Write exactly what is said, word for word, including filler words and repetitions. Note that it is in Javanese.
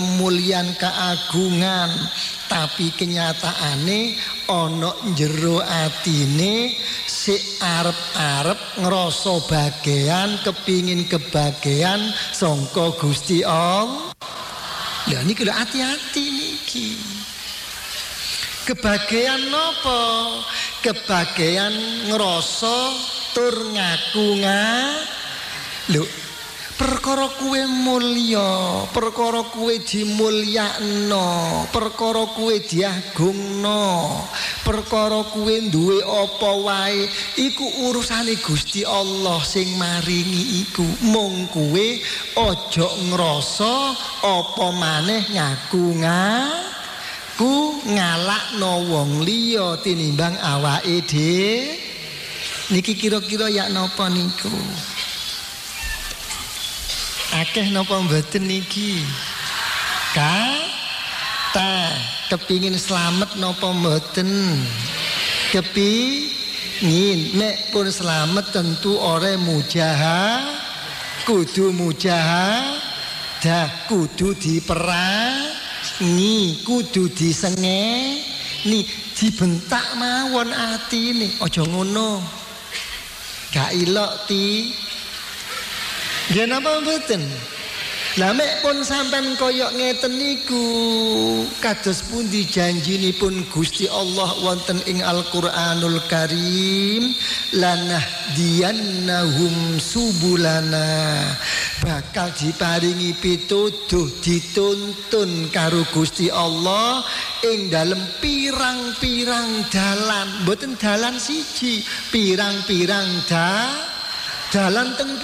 mulian keagungan, tapi kenyataane ana njero atine sik arep-arep ngrasa bagian, kepingin kebagian sangka Gusti Allah. Lah niki lho hati-hati niki. Kebagian napa? Kebagian ngrasa tur ngaku nga lho perkara kuwe mulya, perkara kuwe dimulyakno, perkara kuwe diagungno, perkara kuwe duwe apa wae iku urusane Gusti Allah sing maringi iku. Mung kuwe aja ngrasa apa maneh ngaku ngaku ngalakno wong liya tinimbang awake dhewe. Niki kira-kira yak napa niku? Akeh napa mboten niki? Ka ta kepingin slamet napa mboten? Kepingin nek pun slamet tentu ora mujaha, kudu mujaha, dah kudu diperangi, kudu disenge, ni dibentak mawon atine. Aja ngono. Gak ilok ti. Nggih napa mboten? Lah mek pun sampean koyok ngeten niku kados pundi janjinipun Gusti Allah wonten ing Al-Qur'anul Karim, lanahdiyannahum subulana, bakal diparingi pituduh dituntun karo Gusti Allah ing dalem pirang-pirang dalan, mboten dalan siji, pirang-pirang da dalan teng